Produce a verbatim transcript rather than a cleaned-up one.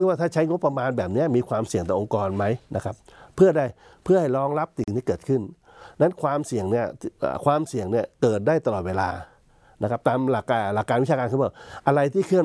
ว่าถ้าใช้งบประมาณแบบนี้มีความเสี่ยงต่อองค์กรไหมนะครับเพื่อได้เพื่อให้รองรับสิ่งที่เกิดขึ้นนั้นความเสี่ยงเนี่ยความเสี่ยงเนี่ยเกิดได้ตลอดเวลานะครับตามหลักการหลักการวิชาการคือว่าอะไรที่เคลื่อน